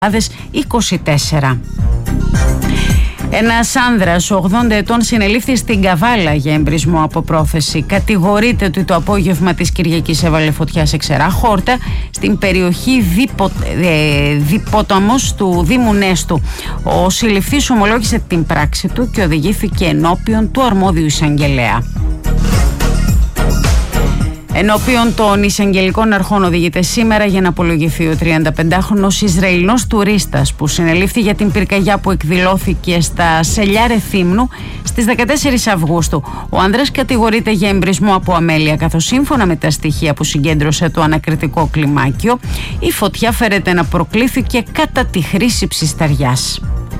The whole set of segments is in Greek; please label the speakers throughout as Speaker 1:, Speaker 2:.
Speaker 1: 2024. Ένας άνδρας 80 ετών συνελήφθη στην Καβάλα για εμπρισμό από πρόθεση. Κατηγορείται ότι το απόγευμα της Κυριακής έβαλε φωτιά σε ξερά χόρτα στην περιοχή Δίποταμος του Δήμου Νέστου. Ο συλληφθής ομολόγησε την πράξη του και οδηγήθηκε ενώπιον του αρμόδιου εισαγγελέα. Ενώπιον των εισαγγελικών αρχών οδηγείται σήμερα για να απολογηθεί ο 35χρονος Ισραηλινός τουρίστας που συνελήφθη για την πυρκαγιά που εκδηλώθηκε στα Σελιά Ρεθύμνου στις 14 Αυγούστου. Ο άνδρας κατηγορείται για εμπρισμό από αμέλεια, καθώς σύμφωνα με τα στοιχεία που συγκέντρωσε το ανακριτικό κλιμάκιο, η φωτιά φέρεται να προκλήθηκε κατά τη χρήση ψισταριάς.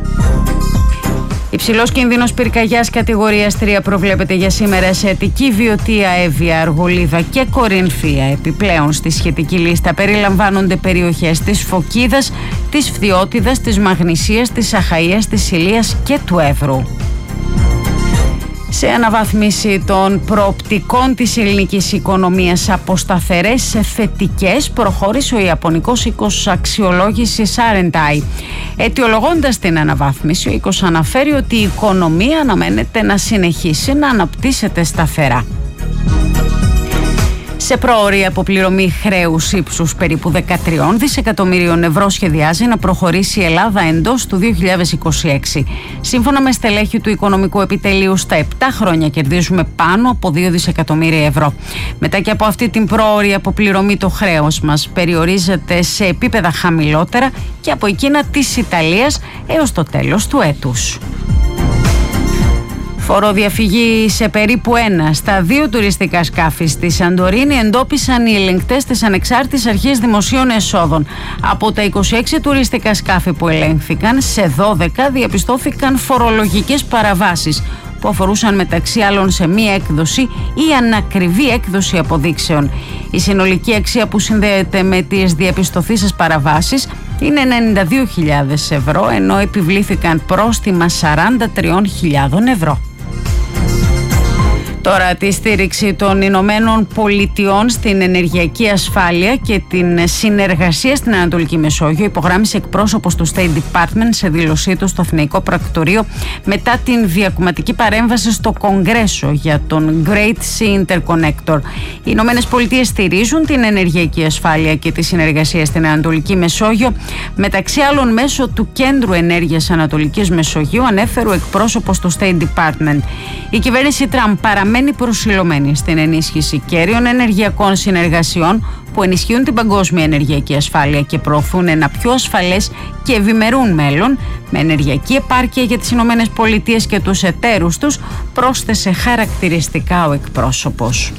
Speaker 1: Υψηλός κίνδυνος πυρκαγιάς κατηγορίας 3 προβλέπεται για σήμερα σε Αττική, Βιωτία, Εύβοια, Αργολίδα και Κορινθία. Επιπλέον στη σχετική λίστα περιλαμβάνονται περιοχές της Φωκίδας, της Φθιώτιδας, της Μαγνησίας, της Αχαΐας, της Ηλίας και του Εύρου. Σε αναβάθμιση των προοπτικών της ελληνικής οικονομίας από σταθερές σε θετικές προχώρησε ο Ιαπωνικός οίκος αξιολόγησης R&I. Αιτιολογώντας την αναβάθμιση, ο οίκος αναφέρει ότι η οικονομία αναμένεται να συνεχίσει να αναπτύσσεται σταθερά. Σε πρόωρη αποπληρωμή χρέους ύψους περίπου 13 δισεκατομμυρίων ευρώ σχεδιάζει να προχωρήσει η Ελλάδα εντός του 2026. Σύμφωνα με στελέχη του Οικονομικού Επιτελείου, στα 7 χρόνια κερδίζουμε πάνω από 2 δισεκατομμύρια ευρώ. Μετά και από αυτή την πρόωρη αποπληρωμή, το χρέος μας περιορίζεται σε επίπεδα χαμηλότερα και από εκείνα της Ιταλίας έως το τέλος του έτους. Φοροδιαφυγή σε περίπου 1 στα 2 τουριστικά σκάφη στη Σαντορίνη εντόπισαν οι ελεγκτές της Ανεξάρτητης Αρχής Δημοσίων Εσόδων. Από τα 26 τουριστικά σκάφη που ελέγχθηκαν, σε 12 διαπιστώθηκαν φορολογικές παραβάσεις που αφορούσαν μεταξύ άλλων σε μία έκδοση ή ανακριβή έκδοση αποδείξεων. Η συνολική αξία που συνδέεται με τις διαπιστωθήσεις παραβάσεις είναι 92.000 ευρώ, ενώ επιβλήθηκαν πρόστιμα 43.000 ευρώ. Τώρα, τη στήριξη των Ηνωμένων Πολιτειών στην ενεργειακή ασφάλεια και την συνεργασία στην Ανατολική Μεσόγειο υπογράμμισε εκπρόσωπος του State Department σε δήλωσή του στο Αθηναϊκό Πρακτορείο μετά την διακομματική παρέμβαση στο Κογκρέσο για τον Great Sea Interconnector. Οι Ηνωμένες Πολιτείες στηρίζουν την ενεργειακή ασφάλεια και τη συνεργασία στην Ανατολική Μεσόγειο, μεταξύ άλλων μέσω του Κέντρου Ενέργειας Ανατολικής Μεσογείου, ανέφερε ο εκπρόσωπος του State Department. Η κυβέρνηση Τραμπ παραμένει προσιλωμένη στην ενίσχυση κέριων ενεργειακών συνεργασιών που ενισχύουν την παγκόσμια ενεργειακή ασφάλεια και προωθούν ένα πιο ασφαλές και ευημερούν μέλλον με ενεργειακή επάρκεια για τις Ηνωμένες Πολιτείες και τους εταίρους τους, πρόσθεσε χαρακτηριστικά ο εκπρόσωπος.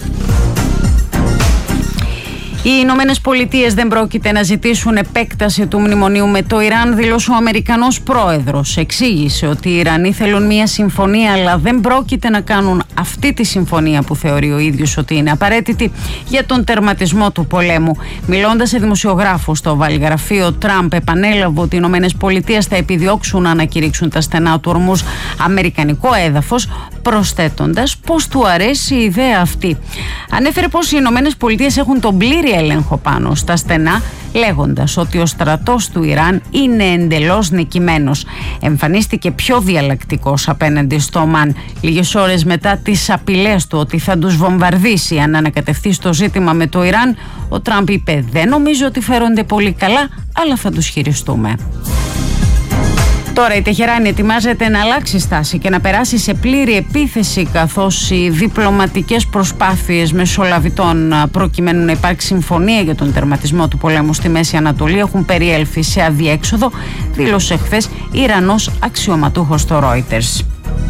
Speaker 1: Οι Ηνωμένες Πολιτείες δεν πρόκειται να ζητήσουν επέκταση του μνημονίου με το Ιράν, δήλωσε ο Αμερικανός πρόεδρος. Εξήγησε ότι οι Ιρανοί θέλουν μια συμφωνία, αλλά δεν πρόκειται να κάνουν αυτή τη συμφωνία που θεωρεί ο ίδιος ότι είναι απαραίτητη για τον τερματισμό του πολέμου. Μιλώντας σε δημοσιογράφους στο Βαλγραφείο, Τραμπ επανέλαβε ότι οι Ηνωμένες Πολιτείες θα επιδιώξουν να ανακηρύξουν τα στενά του Ορμούζ αμερικανικό έδαφος, προσθέτοντας πως του αρέσει η ιδέα αυτή. Ανέφερε πως οι Ηνωμένες Πολιτείες έχουν τον πλήρη έλεγχο πάνω στα στενά, λέγοντας ότι ο στρατός του Ιράν είναι εντελώς νικημένος. Εμφανίστηκε πιο διαλλακτικός απέναντι στο Ομάν λίγες ώρες μετά τις απειλές του ότι θα τους βομβαρδίσει αν ανακατευθεί στο ζήτημα με το Ιράν. Ο Τραμπ είπε: «Δεν νομίζω ότι φέρονται πολύ καλά, αλλά θα τους χειριστούμε». Τώρα η Τεχεράνη ετοιμάζεται να αλλάξει στάση και να περάσει σε πλήρη επίθεση, καθώς οι διπλωματικές προσπάθειες μεσολαβητών προκειμένου να υπάρξει συμφωνία για τον τερματισμό του πολέμου στη Μέση Ανατολή έχουν περιέλθει σε αδιέξοδο, δήλωσε χθες Ιρανός αξιωματούχος στο Reuters.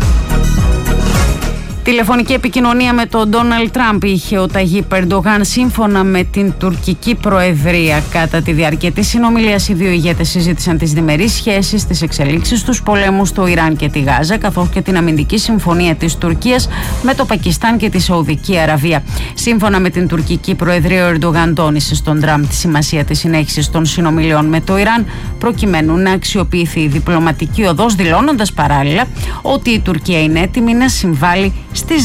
Speaker 1: Τηλεφωνική επικοινωνία με τον Ντόναλντ Τραμπ είχε ο Ταγίπ Ερντογάν σύμφωνα με την τουρκική προεδρία. Κατά τη διάρκεια της συνομιλίας, οι δύο ηγέτες συζήτησαν τις διμερείς σχέσεις, τις εξελίξεις τους πολέμους στο Ιράν και τη Γάζα, καθώς και την αμυντική συμφωνία της Τουρκίας με το Πακιστάν και τη Σαουδική Αραβία. Σύμφωνα με την τουρκική προεδρία, ο Ερντογάν τόνισε στον Τραμπ τη σημασία της συνέχισης των συνομιλιών με το Ιράν, προκειμένου να αξιοποιηθεί η διπλωματική οδός, δηλώνοντας παράλληλα ότι η Τουρκία είναι έτοιμη να συμβάλλει στις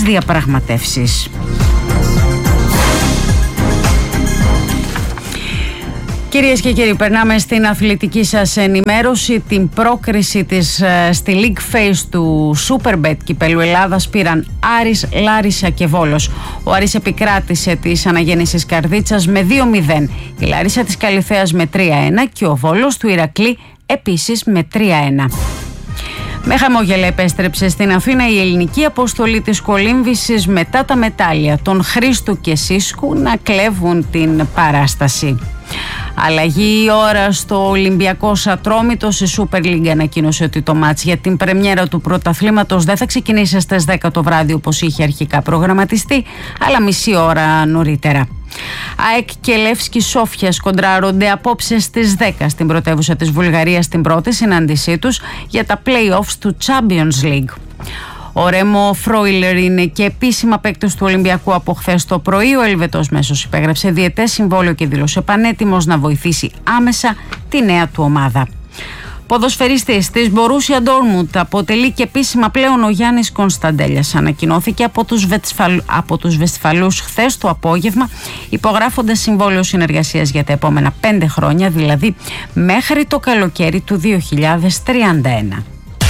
Speaker 1: διαπραγματεύσεις. Κυρίες και κύριοι, περνάμε στην αθλητική σας ενημέρωση. Την πρόκριση της στη League Phase του Superbet κυπέλλου Ελλάδας πήραν Άρης, Λάρισα και Βόλος. Ο Άρης επικράτησε της Αναγέννησης Καρδίτσας με 2-0, η Λάρισα της Καλιθέας με 3-1 και ο Βόλος του Ηρακλή επίσης με 3-1. Με χαμόγελα επέστρεψε στην Αθήνα η ελληνική αποστολή της κολύμβησης μετά τα μετάλλια των Χρήστου και Σίσκου να κλέβουν την παράσταση. Αλλαγή ώρα στο Ολυμπιακός Ατρόμητος. Η Super League ανακοίνωσε ότι το μάτς για την πρεμιέρα του πρωταθλήματος δεν θα ξεκινήσει στις 10 το βράδυ όπως είχε αρχικά προγραμματιστεί, αλλά μισή ώρα νωρίτερα. ΑΕΚ και Λεύσκι Σόφιας κοντράρονται απόψε στις 10 στην πρωτεύουσα της Βουλγαρίας στην πρώτη συνάντησή τους για τα play-offs του Champions League. Ο Ρέμο Φρόιλερ είναι και επίσημα παίκτης του Ολυμπιακού από χθες το πρωί. Ο Ελβετός μέσος υπέγραψε διετές συμβόλαιο και δήλωσε πανέτοιμος να βοηθήσει άμεσα τη νέα του ομάδα. Ποδοσφαιριστής της Μπορούσια Ντόρτμουντ αποτελεί και επίσημα πλέον ο Γιάννης Κωνσταντέλιας. Ανακοινώθηκε από τους Βεσφαλούς χθες το απόγευμα, υπογράφοντας συμβόλαιο συνεργασίας για τα επόμενα 5 χρόνια, δηλαδή μέχρι το καλοκαίρι του 2031.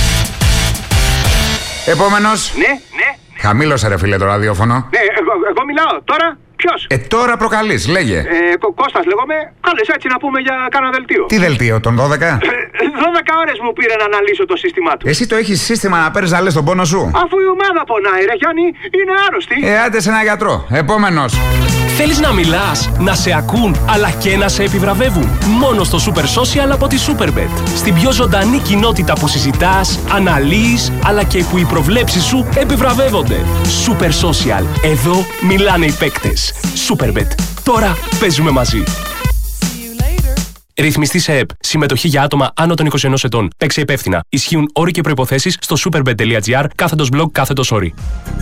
Speaker 2: Επόμενος.
Speaker 3: Ναι.
Speaker 2: Χαμήλωσε ρε φίλε το ραδιόφωνο.
Speaker 3: Ναι, εγώ μιλάω. Τώρα ποιος?
Speaker 2: Τώρα προκαλείς, λέγε.
Speaker 3: Κώστας λέγομαι. Κάλεσα έτσι να πούμε για κάνα δελτίο.
Speaker 2: Τι δελτίο, τον 12?
Speaker 3: 12 ώρες μου πήρε να αναλύσω το σύστημά του.
Speaker 2: Εσύ το έχεις σύστημα να παίρνεις να λες τον πόνο σου?
Speaker 3: Αφού η ομάδα πονάει ρε Γιάννη, είναι άρρωστη.
Speaker 2: Άντε σε ένα γιατρό. Επόμενος.
Speaker 4: Θέλεις να μιλάς, να σε ακούν, αλλά και να σε επιβραβεύουν? Μόνο στο Super Social από τη Superbet. Στην πιο ζωντανή κοινότητα που συζητάς, αναλύεις, αλλά και που οι προβλέψεις σου επιβραβεύονται. Super Social. Εδώ μιλάνε οι παίκτες. Superbet. Τώρα παίζουμε μαζί. Ρυθμιστή σε ΕΠ. Συμμετοχή για άτομα άνω των 21 ετών. Παίξε υπεύθυνα. Ισχύουν όροι και προϋποθέσεις στο superbet.gr/blog/όροι.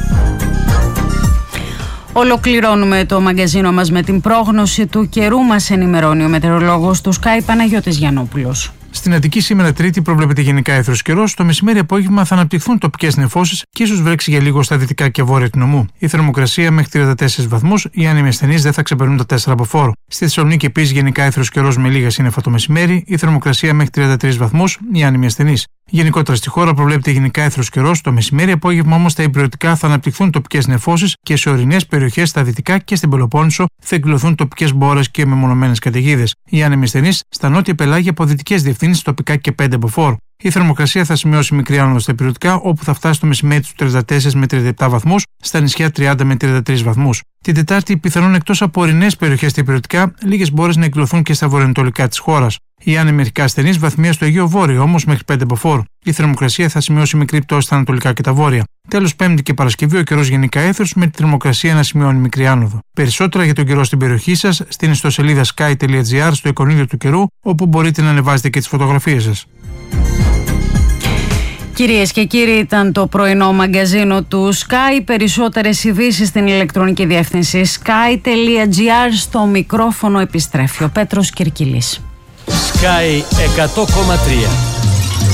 Speaker 1: Ολοκληρώνουμε το μαγκαζίνο μας με την πρόγνωση του καιρού. Μας ενημερώνει ο μετεωρολόγος του Sky Παναγιώτης Γιαννόπουλος.
Speaker 5: Στην Αττική σήμερα Τρίτη προβλέπεται γενικά έθρος καιρός. Το μεσημέρι απόγευμα θα αναπτυχθούν τοπικές νεφώσεις και ίσως βρέξει για λίγο στα δυτικά και βόρεια του νομού. Η θερμοκρασία μέχρι 34 βαθμούς, οι άνεμοι ασθενείς δεν θα ξεπερνούν τα 4 από φόρο. Στη Θεσσαλονίκη επίσης γενικά έθρος καιρός με λίγα σύννεφα το μεσημέρι, η θερμοκρασία μέχρι 33 βαθμούς, οι άνεμοι ασθενείς. Γενικότερα στη χώρα προβλέπεται γενικά έθρος καιρός. Το μεσημέρι απόγευμα όμως τα υπηρετικά θα αναπτυχθούν τοπικές νεφώσεις και σε ορεινές περιοχές στα δυτικά και στην Πελοπόννησο θα εκδηλωθούν τοπικές μπόρες και μεμονωμένες καταιγίδες. Οι άνεμοι ασθενείς στα νότια πελάγια από δυτικές διευθύνσεις τοπικά και 5 από φόρ. Η θερμοκρασία θα σημειώσει μικρή άνοδο στα υπηρετικά, όπου θα φτάσει το μεσημέρι του 34 με 37 βαθμούς, στα νησιά 30 με 33 βαθμούς. Την Τετάρτη, πιθανόν εκτός από ορεινές περιοχές στα υπηρετικά, λίγες μπόρες να εκδηλωθούν και στα βορειοανατολικά της χώρας. Οι άνεμοι αρχικά ασθενείς βαθμία στο Αιγαίο Βόρειο, όμως μέχρι 5 από φόρ. Η θερμοκρασία θα σημειώσει μικρή πτώση στα ανατολικά και τα βόρεια. Τέλος, Πέμπτη και Παρασκευή ο καιρός γενικά έθρος, με τη θερμοκρασία να σημειώνει μικρή άνοδο. Περισσότερα για τον καιρό στην περιοχή σας στην ιστοσελίδα sky.gr στο εικονίδιο του καιρού, όπου μπορείτε να ανεβάσετε και τις φωτογραφίες σας.
Speaker 1: Κυρίες και κύριοι, ήταν το πρωινό μαγκαζίνο του Sky. Περισσότερες ειδήσεις στην ηλεκτρονική διεύθυνση sky.gr. Στο μικρόφωνο επιστρέφει ο Πέτρος Κυρκυλής.
Speaker 6: Sky 100,3.